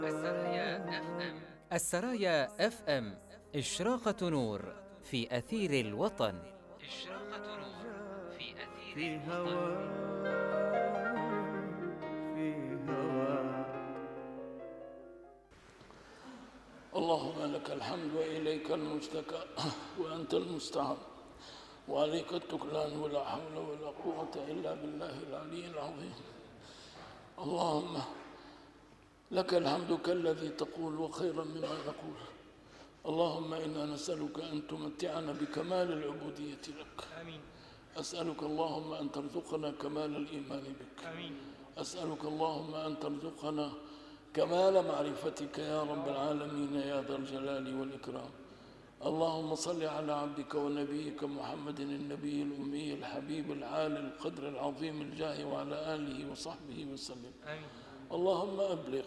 السرايا اف ام إشراقة نور في أثير الوطن. إشراقة نور في أثير الوطن. اللهم لك الحمد وإليك المشتكى وأنت المستعان وعليك التكلان ولا حول ولا قوة إلا بالله العلي العظيم. اللهم لك الحمد كالذي تقول وخيرا مما نقول. اللهم إنا نسألك أن تمتعنا بكمال العبودية لك. آمين. أسألك اللهم أن ترزقنا كمال الإيمان بك. آمين. أسألك اللهم أن ترزقنا كمال معرفتك يا رب العالمين يا ذا الجلال والإكرام. اللهم صل على عبدك ونبيك محمد النبي الأمي الحبيب العالي القدر العظيم الجاه وعلى آله وصحبه وسلم. آمين. اللهم أبلغ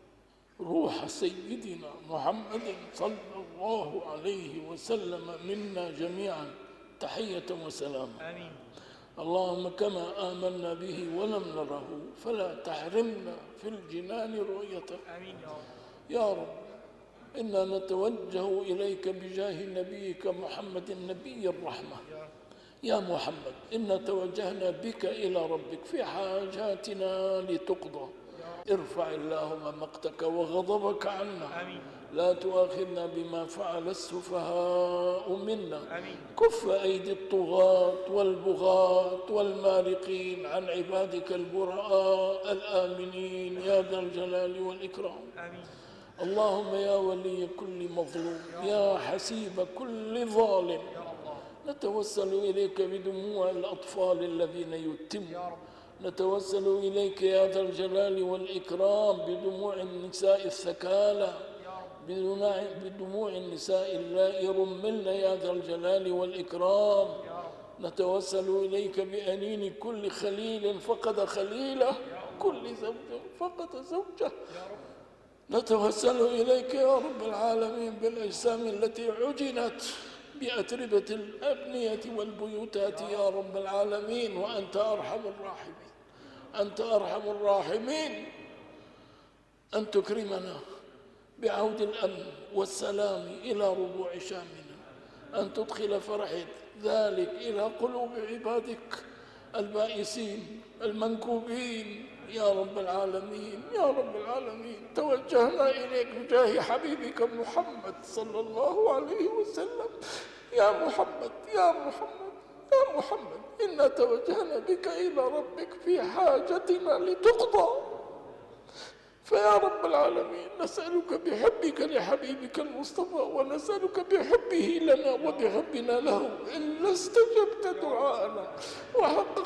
روح سيدنا محمد صلى الله عليه وسلم منا جميعا تحية وسلام. آمين. اللهم كما آمنا به ولم نره فلا تحرمنا في الجنان رؤيته. آمين يا رب إنا نتوجه إليك بجاه نبيك محمد النبي الرحمة. يا محمد إنا توجهنا بك إلى ربك في حاجاتنا لتقضى. ارفع اللهم مقتك وغضبك عنا. آمين. لا تؤاخذنا بما فعل السفهاء منا. آمين. كف أيدي الطغاة والبغاة والمارقين عن عبادك البراء الآمنين يا ذا الجلال والإكرام. آمين. اللهم يا ولي كل مظلوم يا حسيب كل ظالم يا الله. نتوسل إليك بدموع الأطفال الذين يتمون. يا رب. نتوسل إليك يا ذا الجلال والإكرام بدموع النساء الثكالى، بدموع النساء اللائي رملن يا ذا الجلال والإكرام. نتوسل إليك بأنين كل خليل فقد خليله، كل زوج فقد زوجه. نتوسل إليك يا رب العالمين بالأجسام التي عجنت بأتربة الأبنية والبيوتات يا رب العالمين، وأنت أرحم الراحمين. أنت أرحم الراحمين. أن تكرمنا بعود الأمن والسلام إلى ربوع شامنا، أن تدخل فرح ذلك إلى قلوب عبادك البائسين المنكوبين يا رب العالمين. يا رب العالمين توجهنا إليك بجاه حبيبك محمد صلى الله عليه وسلم. يا محمد يا محمد يا محمد إنا توجهنا بك إلى ربك في حاجتنا لتقضى. فيا رب العالمين نسألك بحبك لحبيبك المصطفى، ونسألك بحبه لنا وبحبنا له إن استجبت دعاءنا وحققت